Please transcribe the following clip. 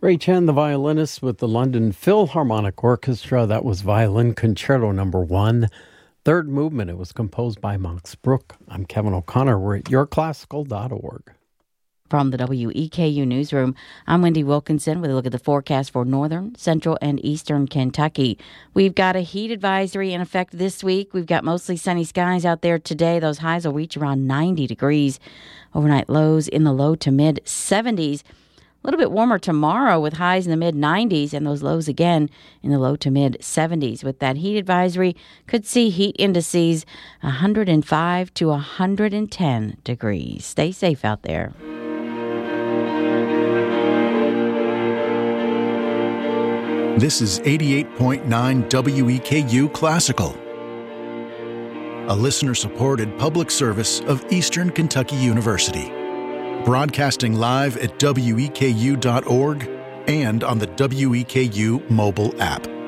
Ray Chan, the violinist with the London Philharmonic Orchestra. That was Violin Concerto No. 1. Third movement. It was composed by Max Bruch. I'm Kevin O'Connor. We're at yourclassical.org. From the WEKU Newsroom, I'm Wendy Wilkinson with a look at the forecast for northern, central, and eastern Kentucky. We've got a heat advisory in effect this week. We've got mostly sunny skies out there today. Those highs will reach around 90 degrees. Overnight lows in the low to mid 70s. A little bit warmer tomorrow with highs in the mid-90s and those lows again in the low to mid-70s. With that heat advisory, could see heat indices 105 to 110 degrees. Stay safe out there. This is 88.9 WEKU Classical, a listener-supported public service of Eastern Kentucky University. Broadcasting live at WEKU.org and on the WEKU mobile app.